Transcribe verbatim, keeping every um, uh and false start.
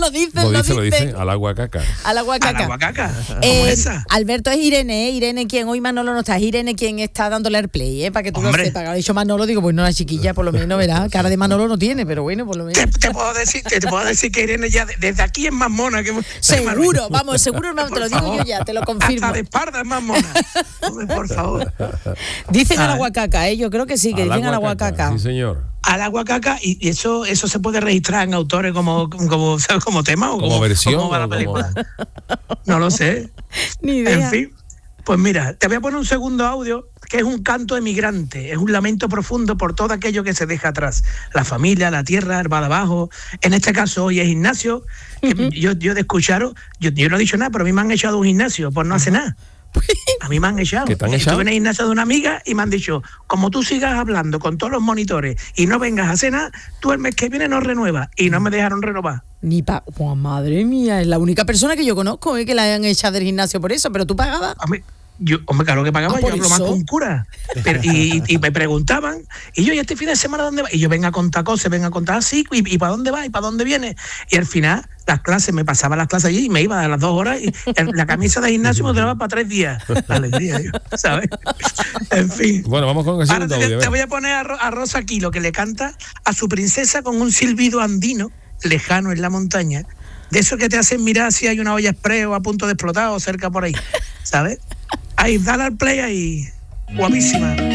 lo dice, lo lo dice, lo dice. dice, al agua caca. Al agua caca. Al agua caca. Eh, esa. Alberto es Irene, ¿eh? Irene quien hoy Manolo no está, es Irene quien está dándole el play, ¿eh? Para que tú Hombre. lo sepas. Ha dicho Manolo, digo, pues no, la chiquilla por lo menos, verá, cara de Manolo no tiene, pero bueno, por lo menos. Te, te puedo decir, te, te puedo decir que Irene ya de- desde aquí es más mona que Seguro, vamos, seguro, no, te lo digo yo ya, te lo confirmo. Hasta de espalda es más mona. Hombre, por favor. Dicen al Ah, agua caca, ¿eh? Yo creo que sí, que dicen al agua caca. Sí, señor. Al agua caca, y y eso eso se puede registrar en autores como como ¿sabes? Como tema o Como como versión, o como va la o como- película. No lo sé. Ni idea. En fin, pues mira, te voy a poner un segundo audio que es un canto emigrante, es un lamento profundo por todo aquello que se deja atrás, la familia, la tierra, el va de abajo. En este caso hoy es Ignacio, que Ujú. yo, yo de escucharos, yo, yo no he dicho nada, pero a mí me han echado un gimnasio por no hacer nada. A mí me han echado. ¿Qué te han echado? Estuve en el gimnasio de una amiga y me han dicho, como tú sigas hablando con todos los monitores y no vengas a hacer nada, tú el mes que viene no renuevas. Y no me dejaron renovar. Ni pa... Oh, madre mía, es la única persona que yo conozco, ¿eh? Que la hayan echado del gimnasio por eso, pero tú pagabas. A mí, yo, hombre, claro que pagaba, Ah, yo ¿por hablo más eso? con un cura. Pero, y, y me preguntaban, y yo, ¿y este fin de semana dónde va? Y yo, venga a contar cosas, venga a contar así, y, y ¿para dónde va? ¿Y para dónde viene? Y al final, las clases, me pasaba las clases allí y me iba a las dos horas, y el- la camisa de gimnasio me duraba para tres días. La alegría, yo, ¿sabes? En fin. Bueno, vamos con el Ahora siguiente te, audio. te a voy ver. a poner a, Ro- a Rosa Aquilo, que le canta a su princesa con un silbido andino, lejano en la montaña, de eso que te hacen mirar si hay una olla express o a punto de explotar o cerca por ahí, ¿sabes? Ahí, dale al play ahí, guapísima.